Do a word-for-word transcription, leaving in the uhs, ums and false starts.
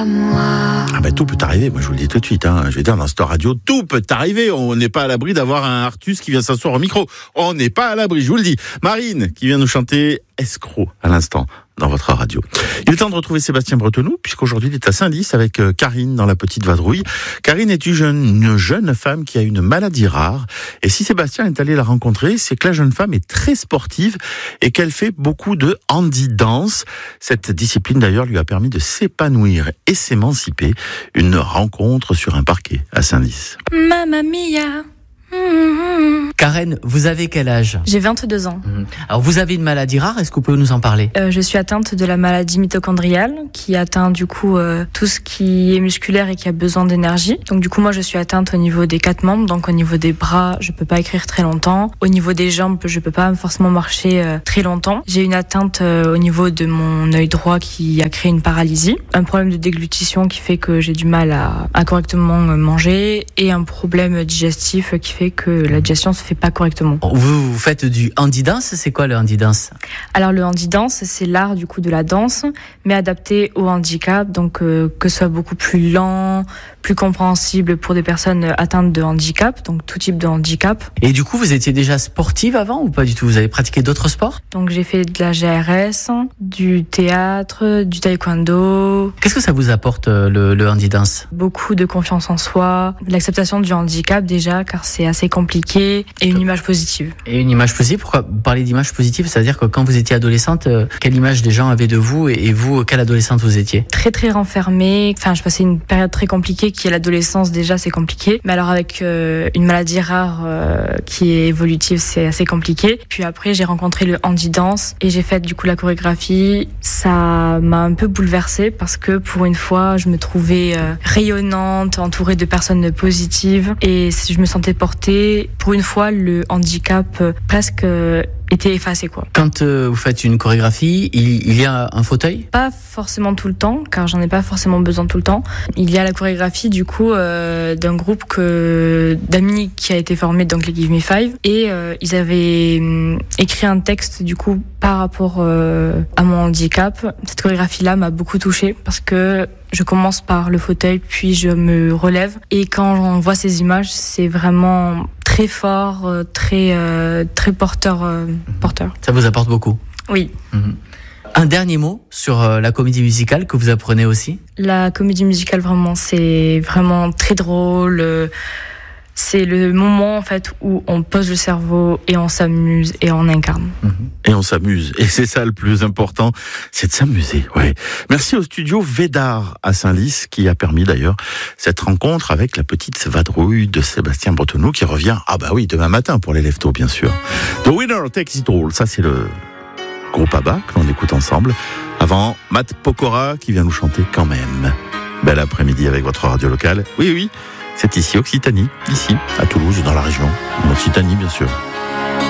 moi. Ah ben tout peut arriver, moi je vous le dis tout de suite. Hein. Je veux dire, dans cette radio, tout peut arriver. On n'est pas à l'abri d'avoir un Artus qui vient s'asseoir au micro. On n'est pas à l'abri, je vous le dis. Marine qui vient nous chanter Escroc à l'instant dans votre radio. Il est temps de retrouver Sébastien Bretonou, puisqu'aujourd'hui il est à Saint-Lys avec Karine dans la petite vadrouille. Karine est une jeune, une jeune femme qui a une maladie rare. Et si Sébastien est allé la rencontrer, c'est que la jeune femme est très sportive et qu'elle fait beaucoup de handi-dance. Cette discipline d'ailleurs lui a permis de s'épanouir et s'émanciper. Une rencontre sur un parquet à Saint-Lys. Mamma mia. Mmh. Karen, vous avez quel âge ? J'ai vingt-deux ans. Mmh. Alors vous avez une maladie rare, est-ce que vous pouvez nous en parler ? euh, Je suis atteinte de la maladie mitochondriale qui atteint du coup euh, tout ce qui est musculaire et qui a besoin d'énergie. Donc du coup moi je suis atteinte au niveau des quatre membres, donc au niveau des bras je peux pas écrire très longtemps. Au niveau des jambes je peux pas forcément marcher euh, très longtemps. J'ai une atteinte euh, au niveau de mon œil droit qui a créé une paralysie. Un problème de déglutition qui fait que j'ai du mal à, à correctement manger et un problème digestif qui fait que la digestion se fait pas correctement. Vous, vous faites du handi-dance, c'est quoi le handi-dance ? Alors le handi-dance, c'est l'art du coup de la danse, mais adapté au handicap, donc euh, que ce soit beaucoup plus lent, plus compréhensible pour des personnes atteintes de handicap, donc tout type de handicap. Et du coup, vous étiez déjà sportive avant ou pas du tout ? Vous avez pratiqué d'autres sports ? Donc j'ai fait de la G R S, du théâtre, du taekwondo. Qu'est-ce que ça vous apporte le, le handi-dance ? Beaucoup de confiance en soi, l'acceptation du handicap déjà, car c'est assez compliqué, et une image positive. Et une image positive, pourquoi vous parlez d'image positive ? C'est-à-dire que quand vous étiez adolescente, quelle image les gens avaient de vous et vous, quelle adolescente vous étiez ? Très très renfermée, enfin je passais une période très compliquée qui est l'adolescence déjà, c'est compliqué. Mais alors avec euh, une maladie rare euh, qui est évolutive, c'est assez compliqué. Puis après j'ai rencontré le handi-dance et j'ai fait du coup la chorégraphie. Ça m'a un peu bouleversée parce que pour une fois je me trouvais euh, rayonnante, entourée de personnes positives et je me sentais portée. Pour une fois le handicap euh, presque euh, était effacé quoi. Quand euh, vous faites une chorégraphie, il, il y a un fauteuil ? Pas forcément tout le temps, car j'en ai pas forcément besoin tout le temps. Il y a la chorégraphie du coup euh, d'un groupe que d'amis qui a été formé, donc les Give Me Five, et euh, ils avaient euh, écrit un texte du coup par rapport euh, à mon handicap. Cette chorégraphie-là m'a beaucoup touchée parce que je commence par le fauteuil, puis je me relève. Et quand on voit ces images, c'est vraiment très fort, très, euh, très porteur, euh, porteur. Ça vous apporte beaucoup ? Oui. Mmh. Un dernier mot sur euh, la comédie musicale que vous apprenez aussi ? La comédie musicale, vraiment, c'est vraiment très drôle. C'est le moment en fait où on pose le cerveau et on s'amuse et on incarne. Et on s'amuse. Et c'est ça le plus important, c'est de s'amuser. Ouais. Merci au studio Védar à Saint-Lys qui a permis d'ailleurs cette rencontre avec la petite vadrouille de Sébastien Bretonou qui revient, ah bah oui, demain matin pour les leftos bien sûr. The Winner Takes It All, ça c'est le groupe ABBA que l'on écoute ensemble. Avant, Matt Pokora qui vient nous chanter Quand même. Bel après-midi avec votre radio locale. Oui, oui. C'est ici, Occitanie, ici, à Toulouse, dans la région. En Occitanie, bien sûr.